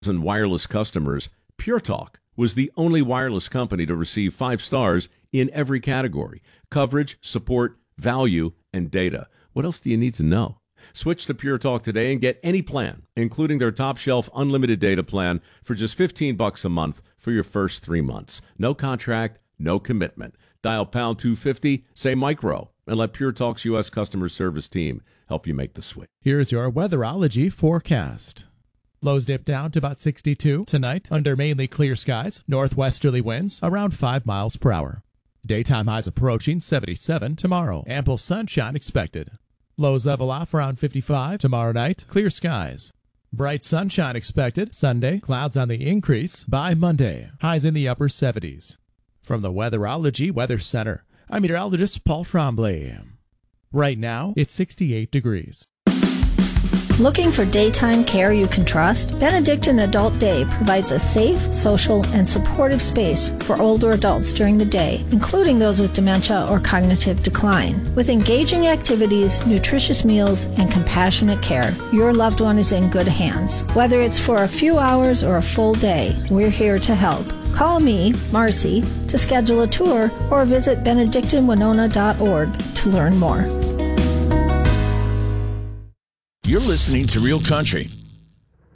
and wireless customers, Pure Talk was the only wireless company to receive 5 stars in every category: coverage, support, value, and data. What else do you need to know? Switch to Pure Talk today and get any plan, including their top shelf unlimited data plan, for just $15 a month for your first 3 months. No contract, no commitment. Dial pound 250, say micro, and let Pure Talk's U.S. customer service team help you make the switch. Here's your weatherology forecast. Lows dip down to about 62 tonight under mainly clear skies. Northwesterly winds around 5 miles per hour. Daytime highs approaching 77 tomorrow. Ample sunshine expected. Lows level off around 55 tomorrow night. Clear skies. Bright sunshine expected Sunday. Clouds on the increase by Monday. Highs in the upper 70s. From the Weatherology Weather Center, I'm meteorologist Paul Tremblay. Right now, it's 68 degrees. Looking for daytime care you can trust? Benedictine Adult Day provides a safe, social, and supportive space for older adults during the day, including those with dementia or cognitive decline. With engaging activities, nutritious meals, and compassionate care, your loved one is in good hands. Whether it's for a few hours or a full day, we're here to help. Call me, Marcy, to schedule a tour or visit benedictinewinona.org to learn more. You're listening to Real Country